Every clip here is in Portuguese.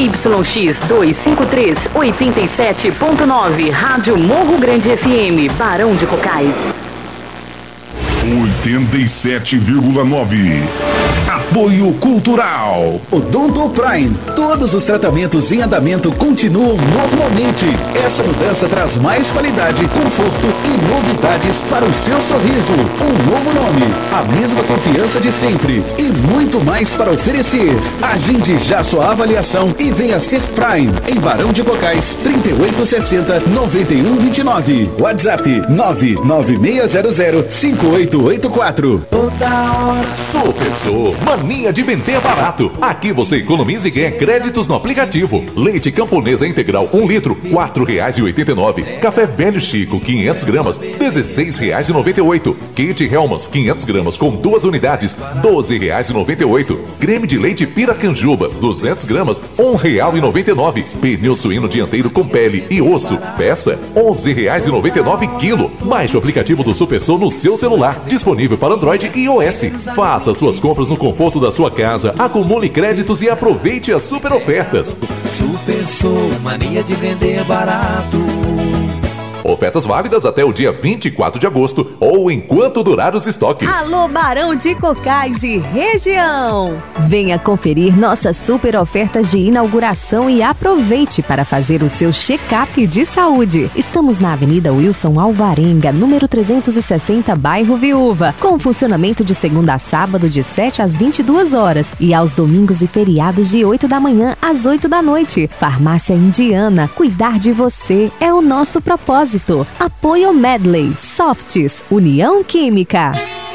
ZYX 253, 87.9, Rádio Morro Grande FM, Barão de Cocais. 87,9. Apoio Cultural. Odonto Prime. Todos os tratamentos em andamento continuam normalmente. Essa mudança traz mais qualidade, conforto e novidades para o seu sorriso. Um novo nome, a mesma confiança de sempre e muito mais para oferecer. Agende já sua avaliação e venha ser Prime em Barão de Cocais, 3860-9129. WhatsApp 996005884. Supersô, mania de vender barato. Aqui você economiza e ganha créditos no aplicativo. Leite Camponesa Integral 1 litro, R$ 4,89. Café Velho Chico, 500 gramas, R$ 16,98. Kate Helmas, 500 gramas com 2 unidades, R$ 12,98. Creme de leite Piracanjuba, 200 gramas, R$ 1,99. Pneu suíno dianteiro com pele e osso, peça, R$ 11,99 quilo. Baixe o aplicativo do Supersô no seu celular, disponível para Android e iOS. Faça suas compras no conforto da sua casa, acumule créditos e aproveite as super ofertas. Supersô, mania de vender barato. Ofertas válidas até o dia 24 de agosto ou enquanto durar os estoques. Alô, Barão de Cocais e região! Venha conferir nossas super ofertas de inauguração e aproveite para fazer o seu check-up de saúde. Estamos na Avenida Wilson Alvarenga, número 360, bairro Viúva, com funcionamento de segunda a sábado de 7 às 22 horas e aos domingos e feriados de 8 da manhã às 8 da noite. Farmácia Indiana, cuidar de você é o nosso propósito. Apoio Medley, Softs, União Química.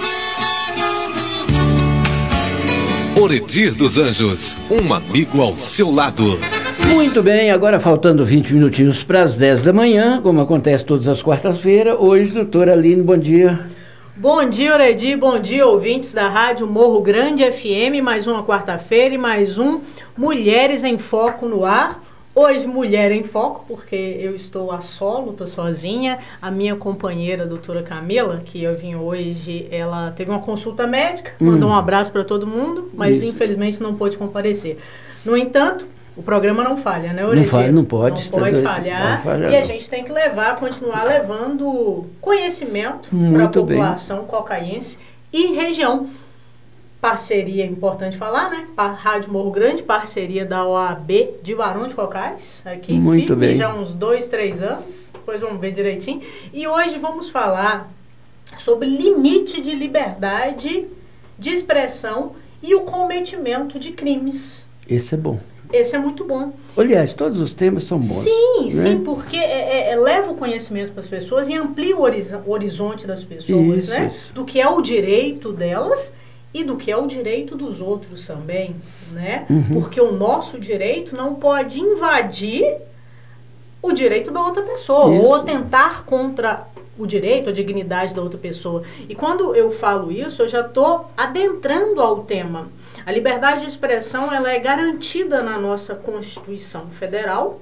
Oredir dos Anjos, um amigo ao seu lado. Muito bem, agora faltando 20 minutinhos para as 10 da manhã, como acontece todas as quartas-feiras. Hoje, doutora Aline, bom dia. Bom dia, Oredir, bom dia, ouvintes da Rádio Morro Grande FM, mais uma quarta-feira e mais um Mulheres em Foco no ar. Hoje, Mulher em Foco, porque eu estou a solo, estou sozinha. A minha companheira, a doutora Camila, que eu vim hoje, ela teve uma consulta médica, mandou um abraço para todo mundo, mas infelizmente não pôde comparecer. No entanto, o programa não falha, né, Oredir? Não pode falhar. E a gente tem que continuar levando conhecimento para a população cocaiense e região. Parceria, importante falar, né? Rádio Morro Grande, parceria da OAB de Barão de Cocais, aqui, muito firme, bem. já há uns 2, 3 anos, depois vamos ver direitinho. E hoje vamos falar sobre limite de liberdade de expressão e o cometimento de crimes. Esse é bom. Esse é muito bom. Aliás, todos os temas são bons. Sim, né? sim, porque leva o conhecimento para as pessoas e amplia o horizonte das pessoas, né? Do que é o direito delas e do que é o direito dos outros também, né? Porque o nosso direito não pode invadir o direito da outra pessoa ou atentar contra o direito, a dignidade da outra pessoa. E quando eu falo isso, eu já estou adentrando ao tema. A liberdade de expressão, ela é garantida na nossa Constituição Federal,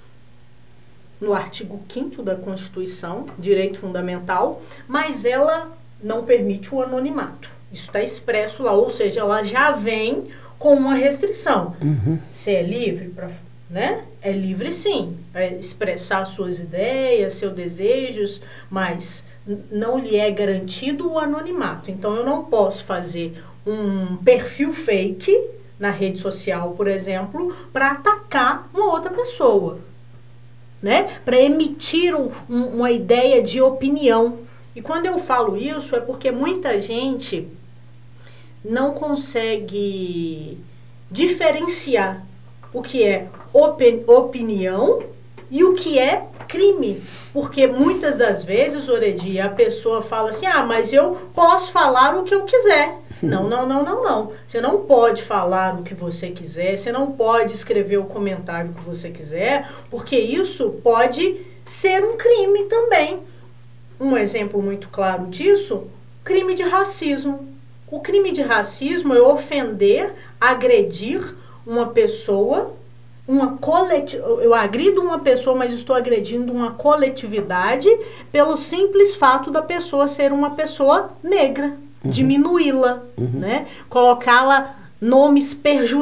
no artigo 5º da Constituição, direito fundamental, mas ela não permite o anonimato. Isso está expresso lá, ou seja, ela já vem com uma restrição. Você é livre para, né? É livre sim, para expressar suas ideias, seus desejos, mas não lhe é garantido o anonimato. Então eu não posso fazer um perfil fake na rede social, por exemplo, para atacar uma outra pessoa, né? Para emitir uma ideia de opinião. E quando eu falo isso é porque muita gente não consegue diferenciar o que é opinião e o que é crime. Porque muitas das vezes, Oredir, a pessoa fala assim, mas eu posso falar o que eu quiser. Não. Você não pode falar o que você quiser, você não pode escrever o comentário que você quiser, porque isso pode ser um crime também. Um exemplo muito claro disso, crime de racismo. O crime de racismo é ofender, agredir uma pessoa, eu agrido uma pessoa, mas estou agredindo uma coletividade pelo simples fato da pessoa ser uma pessoa negra, diminuí-la, né? Colocá-la nomes pejorativos.